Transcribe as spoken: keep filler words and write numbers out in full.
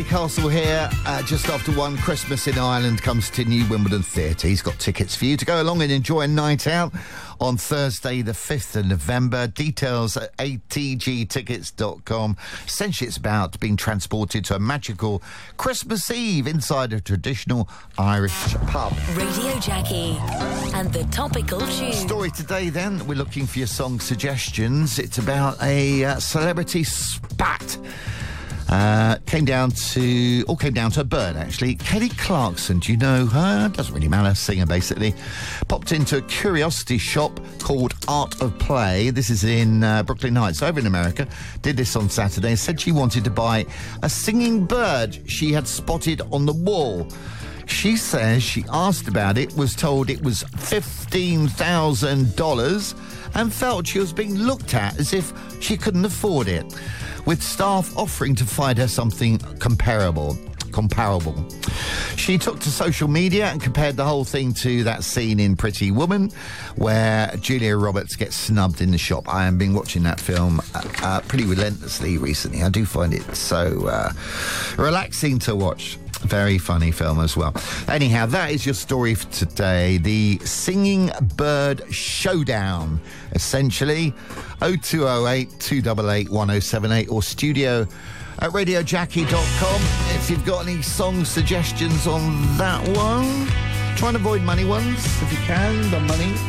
Castle here, uh, just after one. Christmas in Ireland comes to New Wimbledon Theatre. He's got tickets for you to go along and enjoy a night out on Thursday the fifth of November. Details at a t g tickets dot com. Essentially it's about being transported to a magical Christmas Eve inside a traditional Irish pub. Radio Jackie and the topical tune. Story today then, we're looking for your song suggestions. It's about a uh, celebrity spat. Uh, came down to, all came down to a bird, actually. Kelly Clarkson, do you know her? Doesn't really matter, singer, basically. Popped into a curiosity shop called Art of Play. This is in uh, Brooklyn Heights, over in America. Did this on Saturday. Said she wanted to buy a singing bird she had spotted on the wall. She says she asked about it, was told it was fifteen thousand dollars, and felt she was being looked at as if she couldn't afford it, with staff offering to find her something comparable. Comparable. She took to social media and compared the whole thing to that scene in Pretty Woman where Julia Roberts gets snubbed in the shop. I have been watching that film uh, uh, pretty relentlessly recently. I do find it so uh, relaxing to watch. Very funny film as well. Anyhow, that is your story for today. The Singing Bird Showdown, essentially. oh two oh eight, two eight eight, one oh seven eight or studio at radio jackie dot com. If you've got any song suggestions on that one, try and avoid money ones if you can. The money.